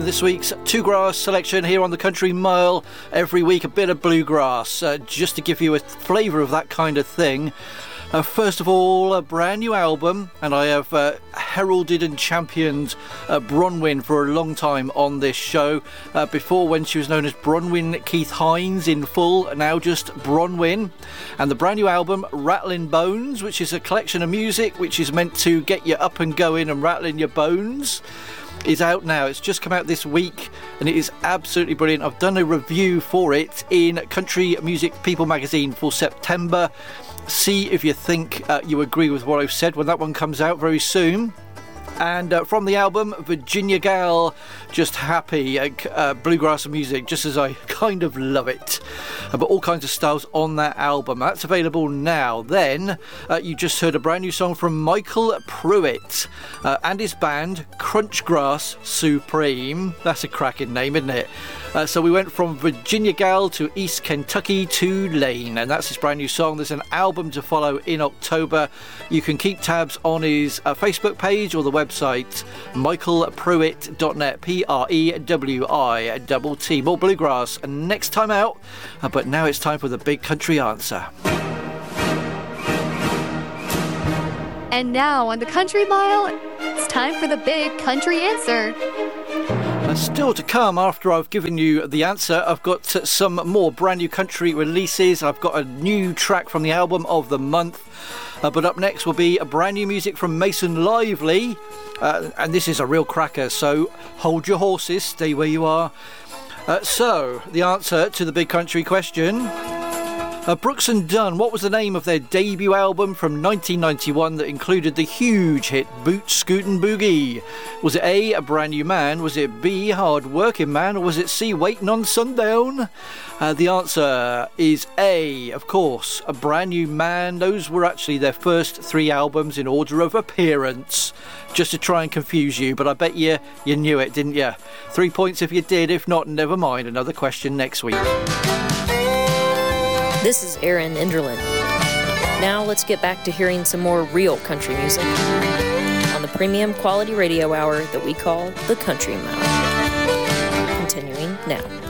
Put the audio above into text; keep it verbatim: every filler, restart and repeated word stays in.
this week's Two Grass selection here on the Country Mile. Every week a bit of bluegrass, uh, just to give you a flavour of that kind of thing. Uh, first of all, a brand new album, and I have uh, heralded and championed uh, Bronwyn for a long time on this show. Uh, before, when she was known as Bronwyn Keith Hines in full, now just Bronwyn. And the brand new album, Rattling Bones, which is a collection of music which is meant to get you up and going and rattling your bones, is out now. It's just come out this week and it is absolutely brilliant. I've done a review for it in Country Music People magazine for September. See if you think uh, you agree with what I've said when that one comes out very soon. And uh, from the album, Virginia Gal, just happy, uh, uh, bluegrass music, just as I kind of love it. Uh, but all kinds of styles on that album. That's available now. Then, uh, you just heard a brand new song from Michael Pruitt uh, and his band, Crunchgrass Supreme. That's a cracking name, isn't it? Uh, so we went from Virginia Gal to East Kentucky to Lane, and that's his brand new song. There's an album to follow in October. You can keep tabs on his uh, Facebook page or the website, michael pruitt dot net, P R E W I T T. More bluegrass next time out, uh, but now it's time for the Big Country Answer. And now on the Country Mile, it's time for the Big Country Answer. And still to come after I've given you the answer, I've got some more brand new country releases. I've got a new track from the album of the month. Uh, but up next will be a brand new music from Mason Lively. Uh, and this is a real cracker, so hold your horses, stay where you are. Uh, so, the answer to the big country question. Uh, Brooks and Dunn, what was the name of their debut album from nineteen ninety-one that included the huge hit Boot Scootin' Boogie? Was it A, A Brand New Man? Was it B, Hard Working Man? Or was it C, Waiting on Sundown? Uh, the answer is A, of course, A Brand New Man. Those were actually their first three albums in order of appearance, just to try and confuse you, but I bet you you knew it, didn't you? Three points if you did. If not, never mind. Another question next week. This is Erin Enderlin. Now let's get back to hearing some more real country music on the premium quality radio hour that we call the Country Mile. Continuing now.